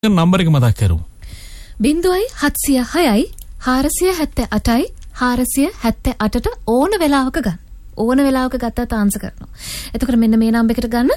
Number එක මතක් කරමු. 0706යි 478යි 478ට ඕන වෙලාවක ගන්න. ඕන වෙලාවක ගත්තාට ආන්සර් කරනවා. එතකොට මෙන්න මේ නම්බර එකට ගන්න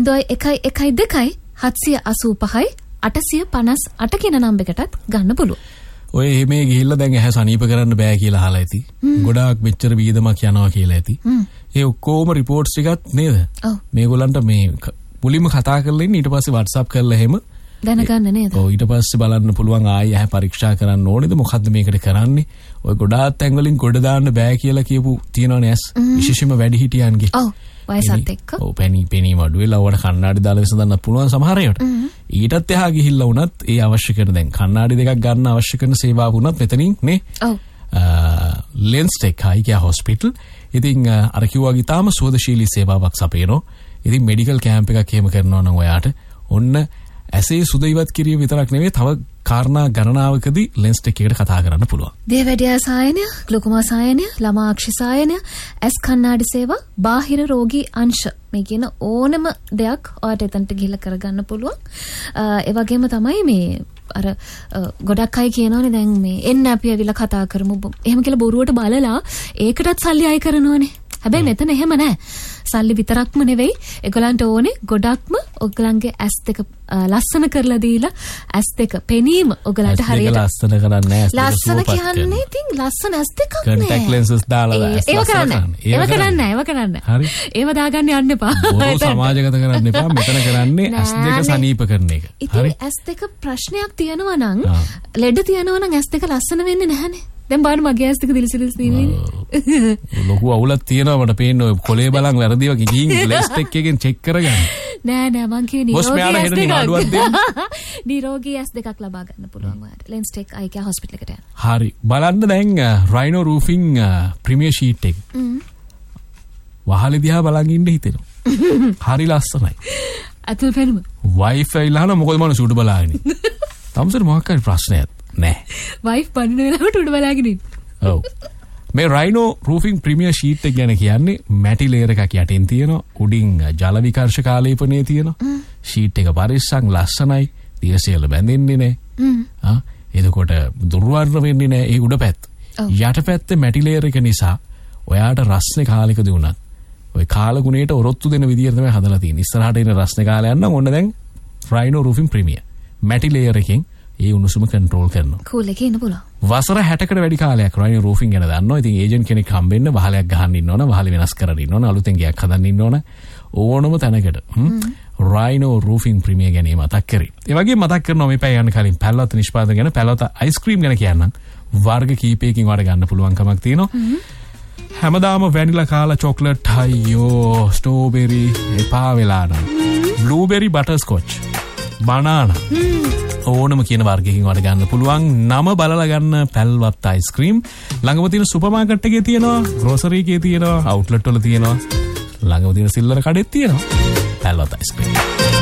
0112යි 785යි 858 කියන නම්බර එකටත් ගන්න පුළුවන්. ඔය මේ ගිහිල්ලා දැන් ඇහැ සනීප කරන්න බෑ කියලා අහලා ඇති. ගොඩාක් මෙච්චර වීදමක් යනවා කියලා ඇති. ඒ ඔක්කොම රිපෝට්ස් ටිකත් නේද? මේගොල්ලන්ට මේ මුලින්ම කතා කරලා ඉන්න ඊට පස්සේ WhatsApp කරලා එහෙම දැනගන්න නේද? ඔව් ඊට පස්සේ බලන්න පුළුවන් ආයෙ ඇහැ පරීක්ෂා කරන්න ඕනේද මොකද්ද මේකට කරන්නේ? ඔය ගොඩාක් තැන් වලින් ගොඩ දාන්න බෑ කියලා කියපු තියෙනවනේ ඇස්. විශේෂයෙන්ම වැඩි හිටියන්ගේ. ඔව් වයසත් එක්ක. ඔව් පෙනී මඩු වෙලා ඔයාලට කණ්ණාඩි දාලා විසඳන්න පුළුවන් සමහර ඒවාට. ඊටත් එහා ගිහිල්ලා වුණත් ඒ අවශ්‍ය කරන දැන් කණ්ණාඩි දෙකක් ගන්න අවශ්‍ය කරන සේවාව වුණත් මෙතනින් නේ. ඔව්. ලෙන්ස්ටෙක් හයිකියා හොස්පිටල්. ඉතින් අර කිව්වාගේ තාම සුවදශීලී සේවාවක් සපයනවා. ඉතින් මෙඩිකල් කැම්ප් එකක් එහෙම කරනවා නම් ඔයාට ඔන්න ඇසේ සුද ඉවත් කිරීම විතරක් නෙවෙයි තව කාරණා ගණනාවකදී ලෙන්ස් ටෙක් එකට කතා කරන්න පුළුවන්. දේවැඩියා සායනය, ග්ලුකෝමා සායනය, ළමා අක්ෂි සායනය, ඇස් කණ්ණාඩි සේවා, බාහිර රෝගී අංශ මේ කියන ඕනම දෙයක් ඔයාට එතනට ගිහිල්ලා කරගන්න පුළුවන්. ඒ වගේම තමයි මේ අර ගොඩක් අය කියනවනේ දැන් මේ එන්න අපි ඇවිල්ලා කතා කරමු. එහෙම කියලා බොරුවට බලලා ඒකටත් සල්ලි අය කරනවනේ. හැබැයි මෙතන එහෙම නැහැ. සල්ලි විතරක්ම නෙවෙයි ඒගොල්ලන්ට ඕනේ ගොඩක්ම ඔයගලන්ගේ ඇස් දෙක ලස්සන කරලා දීලා ඇස් දෙක පෙනීම ඔයගලන්ට හරියට ලස්සන කරන්නේ නැහැ. ලස්සන කියන්නේ ඉතින් ලස්සන ඇස් දෙකක් නේ. contact lenses දාලා ඇස් ලස්සන කරන්නේ. ඒව කරන්නේ. හරි. ඒව දාගන්න යන්න එපා. බොරු සමාජගත කරන්න එපා. මෙතන කරන්නේ ඇස් දෙක සනීප කරන එක. ඉතින් ඇස් දෙක ප්‍රශ්නයක් තියෙනවා නම් ලෙඩ තියෙනවා නම් ඇස් දෙක ලස්සන වෙන්නේ නැහනේ. දැන් බලන්න මගේ ඇස් දෙක දිලිසිලිස් තියෙන්නේ. ලොකු අවුලක් තියෙනවා මට පේන්නේ ඔය කොලේ බලන් වැරදිව ගිහින් ලෙන්ස් ටෙක් එකෙන් චෙක් කරගන්න. නෑ මං කියන්නේ නිරෝගී ඇස් දෙකක් ලබා ගන්න පුළුවන් ඔයාලට. ලෙන්ස් ටෙක් අයිකියා හොස්පිටල් එකට යන්න. හරි. බලන්න දැන් රයිනෝ රූෆින් ප්‍රීමියර් ෂීට් එක. වහලේ දිහා බලන් ඉන්න හිතෙනවා. හරි ලස්සනයි. අතල් පෙනුම. වයිෆයි ලාන මොකද මම සුඩු බලාගෙන. තමසර මොකක් හරි ප්‍රශ්නයක් නෑ. වයිෆ් බනින වෙලාවට උඩ බලාගෙන ඉන්න. ඔව්. මේ රයිනෝ රූෆින් ප්‍රීමියර් ෂීට් එක ගැන කියන්නේ මැටි ලේයර් එකක් යටින් තියෙනවා. උඩින් ජල විකර්ෂක ආලේපනය තියෙනවා. ෂීට් එක පරිස්සම් ලස්සනයි. දියසෙල බැඳෙන්නේ නෑ. එතකොට දුර්වර්ණ වෙන්නේ නෑ ඒ උඩ පැත්ත. යටපැත්තේ මැටි ලේයර් එක නිසා ඔයාට රස්නේ කාලෙකදී උනත් ඔය කාල ගුණයට ඔරොත්තු දෙන විදියට තමයි හදලා තියෙන්නේ. ඉස්සරහට එන රස්නේ කාලයක් නම් ඔන්න දැන් රයිනෝ රූෆින් ප්‍රීමියර් මැටි ලේයර් එකෙන් ඒ උණුසුම කන්ට්‍රෝල් කරනවා. කූල් එකේ ඉන්න පුළුවන්. වසර 60කට වැඩි කාලයක් රයිනෝ රූෆින් ගැන දන්නවා. ඉතින් ඒජන්ට් කෙනෙක් හම්බෙන්න වහලයක් ගහන්න ඉන්න ඕන, වහල වෙනස් කරන්න ඉන්න ඕන, අලුතෙන් ගයක් හදන්න ඉන්න ඕන. ඕනම තැනකට රයිනෝ රූෆින් ප්‍රීමියර් ගැන මතක් කරේ. ඒ වගේම මතක් කරනවා මේ පැය යන කලින් පැල්ලවත නිෂ්පාදන ගැන, පැල්ලවත අයිස්ක්‍රීම් ගැන කියන්නම්. වර්ග කීපයකින් වඩ ගන්න පුළුවන් කමක් තියෙනවා. හැමදාම වැනිලා කාලා චොක්ලට් අයියෝ ස්ට්‍රෝබෙරි එපා වෙලා නම් බ්ලූබෙරි බටර්ස්කොච් බනානා ඕනම කියන වර්ගයකින් වඩ ගන්න පුළුවන්. නම බලලා ගන්න පැල්වත් අයිස්ක්‍රීම්. ළඟම තියෙන සුපර් මාකට් එකේ තියෙනවා, ග්‍රෝසරි එකේ තියෙනවා, අවුට්ලට් වල තියෙනවා, ළඟම තියෙන සිල්වර කඩේත් තියෙනවා පැල්වත් අයිස්ක්‍රීම්.